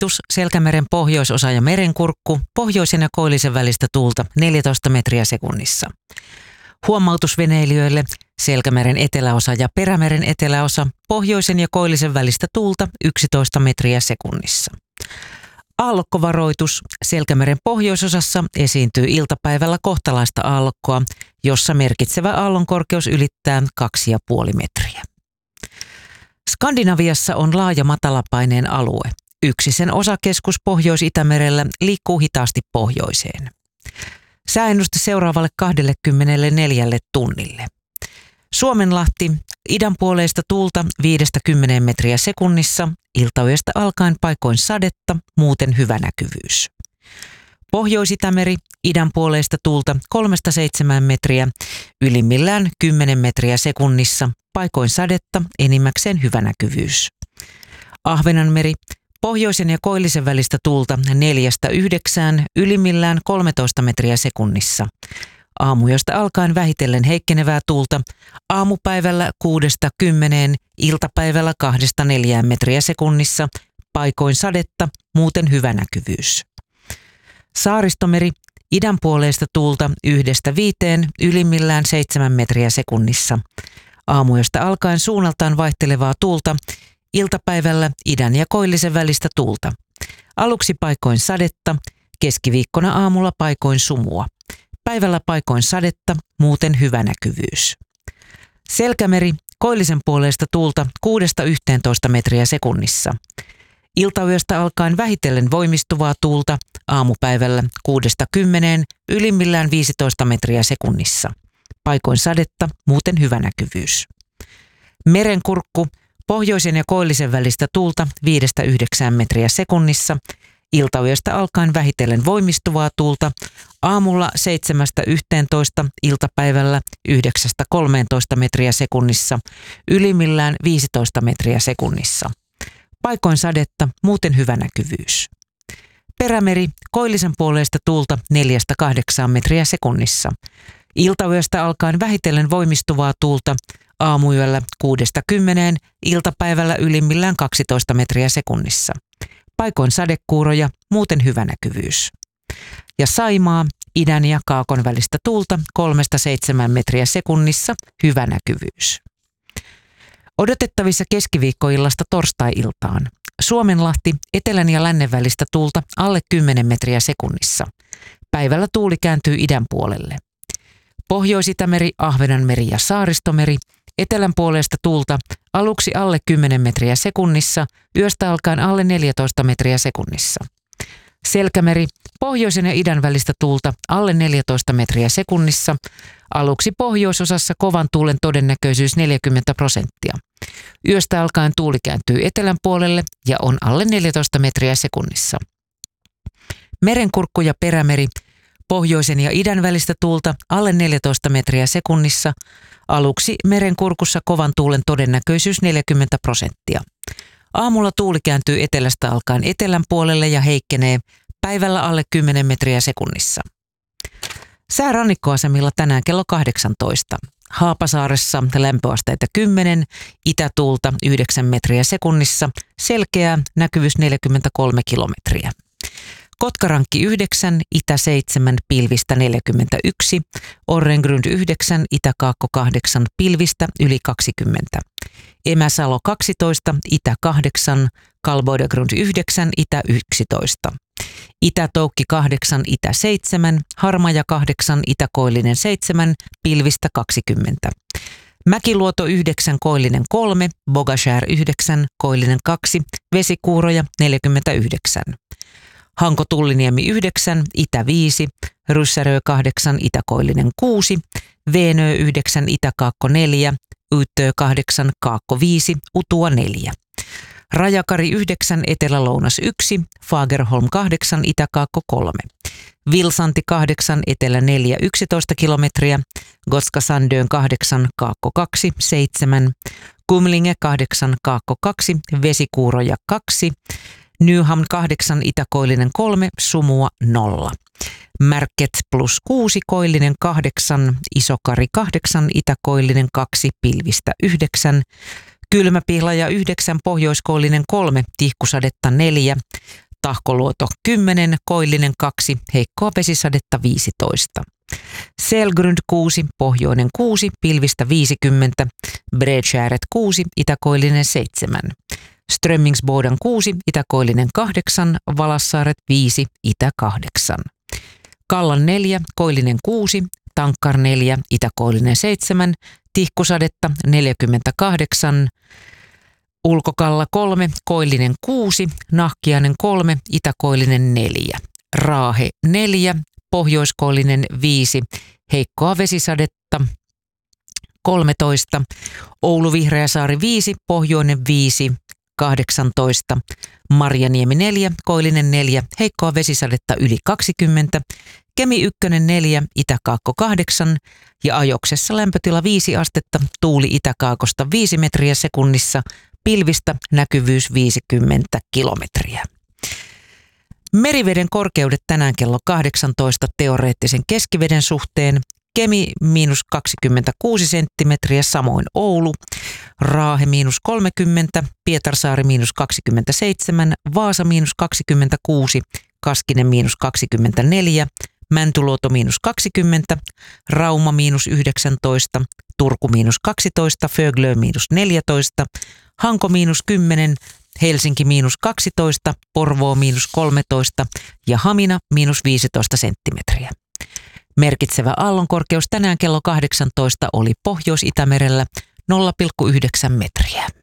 varoitus, Selkämeren pohjoisosa ja merenkurkku, pohjoisen ja koillisen välistä tuulta 14 metriä sekunnissa. Huomautus veneilijöille, Selkämeren eteläosa ja Perämeren eteläosa, pohjoisen ja koillisen välistä tuulta 11 metriä sekunnissa. Aallokkovaroitus, Selkämeren pohjoisosassa esiintyy iltapäivällä kohtalaista aallokkoa, jossa merkitsevä aallonkorkeus ylittää 2,5 metriä. Skandinaviassa on laaja matalapaineen alue. Yksi sen osakeskus Pohjois-Itämerellä liikkuu hitaasti pohjoiseen. Sääennuste seuraavalle 24 tunnille. Suomenlahti, idänpuoleista tuulta 5-10 metriä sekunnissa, iltayöstä alkaen paikoin sadetta, muuten hyvä näkyvyys. Pohjois-Itämeri, idänpuoleista tuulta 3-7 metriä, ylimmillään 10 metriä sekunnissa, paikoin sadetta, enimmäkseen hyvä näkyvyys. Ahvenanmeri, pohjoisen ja koillisen välistä tuulta 4-9, ylimmillään 13 metriä sekunnissa. Aamuyöstä alkaen vähitellen heikkenevää tuulta, aamupäivällä 6-10, iltapäivällä 2-4 metriä sekunnissa, paikoin sadetta, muuten hyvä näkyvyys. Saaristomeri, idänpuoleista tuulta 1-5, ylimmillään 7 metriä sekunnissa. Aamuyöstä alkaen suunnaltaan vaihtelevaa tuulta, iltapäivällä idän ja koillisen välistä tuulta. Aluksi paikoin sadetta, keskiviikkona aamulla paikoin sumua. Päivällä paikoin sadetta, muuten hyvä näkyvyys. Selkämeri, koillisen puoleista tuulta 6-11 metriä sekunnissa. Iltayöstä alkaen vähitellen voimistuvaa tuulta, aamupäivällä 6-10, ylimmillään 15 metriä sekunnissa. Paikoin sadetta, muuten hyvä näkyvyys. Merenkurkku, pohjoisen ja koillisen välistä tuulta 5-9 metriä sekunnissa. Iltayöstä alkaen vähitellen voimistuvaa tuulta, aamulla 7-11, iltapäivällä 9-13 metriä sekunnissa, ylimmillään 15 metriä sekunnissa. Paikoin sadetta, muuten hyvä näkyvyys. Perämeri, koillisen puoleista tuulta 4-8 metriä sekunnissa. Iltayöstä alkaen vähitellen voimistuvaa tuulta, aamuyöllä 6-10, iltapäivällä ylimmillään 12 metriä sekunnissa. Paikoin sadekuuroja, muuten hyvä näkyvyys. Ja Saimaa, idän ja kaakon välistä tuulta 3-7 metriä sekunnissa, hyvä näkyvyys. Odotettavissa keskiviikkoillasta torstai-iltaan. Suomenlahti, etelän ja lännen välistä tuulta alle 10 metriä sekunnissa. Päivällä tuuli kääntyy idän puolelle. Pohjois-Itämeri, Ahvenanmeri ja Saaristomeri, etelän puolesta tuulta aluksi alle 10 metriä sekunnissa, yöstä alkaen alle 14 metriä sekunnissa. Selkämeri, pohjoisen ja idän välistä tuulta alle 14 metriä sekunnissa, aluksi pohjoisosassa kovan tuulen todennäköisyys 40%. Yöstä alkaen tuuli kääntyy etelän puolelle ja on alle 14 metriä sekunnissa. Merenkurkku ja Perämeri, pohjoisen ja idän välistä tuulta alle 14 metriä sekunnissa, aluksi merenkurkussa kovan tuulen todennäköisyys 40%. Aamulla tuuli kääntyy etelästä alkaen etelän puolelle ja heikkenee, päivällä alle 10 metriä sekunnissa. Sää rannikkoasemilla tänään kello 18. Haapasaaressa lämpöasteita 10, itätuulta 9 metriä sekunnissa, selkeää, näkyvyys 43 kilometriä. Kotkarankki 9, itä 7, pilvistä 41, Orrengrund 9, itäkaakko 8, pilvistä yli 20. Emäsalo 12, itä 8, Kalboidagrund 9, itä 11. Itätoukki 8, itä 7, Harmaja 8, itäkoillinen 7, pilvistä 20. Mäkiluoto 9, koillinen 3, Bogashär 9, koillinen 2, vesikuuroja 49. Hanko Tulliniemi 9, itä 5, Ryssärö 8, itäkoillinen 6, Veenö 9, itäkaakko 4, Yyttö 8, kaakko 5, Utua 4. Rajakari 9, etelä-lounas 1, Fagerholm 8, itäkaakko 3. Vilsanti 8, etelä 4, 11 kilometriä, Gotska Sandön 8, kaakko 2, 7. Kumlinge 8, kaakko 2, vesikuuroja 2. Nyhamn 8, itäkoillinen 3, sumua 0. Märket plus 6, koillinen 8, Isokari 8, itäkoillinen 2, pilvistä 9. Kylmäpihlaja 9, pohjoiskoillinen 3, tihkusadetta 4. Tahkoluoto 10, Koillinen 2, heikkoa vesisadetta 15. Selgrund 6, Pohjoinen 6, pilvistä 50, Bredskääret 6, Itä-Koillinen 7. Strömmingsboden 6, Itä-Koillinen 8, Valassaaret 5, Itä 8. Kallan 4, Koillinen 6, Tankkar 4, Itä-Koillinen 7, tihkusadetta 48, Ulkokalla 3, Koillinen 6, Nahkiainen 3, Itä-Koillinen 4, Raahe 4, Pohjoiskoillinen 5, heikkoa vesisadetta 13, Oulu Vihreäsaari 5, Pohjoinen 5, 18, Marjaniemi 4, Koillinen 4, heikkoa vesisadetta yli 20, Kemi 1 4, Itä-Kaakko 8 ja Ajoksessa lämpötila 5 astetta, tuuli itäkaakosta 5 metriä sekunnissa, pilvistä näkyvyys 50 kilometriä. Meriveden korkeudet tänään kello 18 teoreettisen keskiveden suhteen. Kemi -26 senttimetriä, samoin Oulu, Raahe -30, Pietarsaari -27, Vaasa -26, Kaskinen -24, Mäntyluoto -20, Rauma -19, Turku -12, Föglö -14, Hanko -10, Helsinki -12, Porvoo -13 ja Hamina -15 senttimetriä. Merkitsevä aallonkorkeus tänään kello 18 oli Pohjois-Itämerellä 0,9 metriä.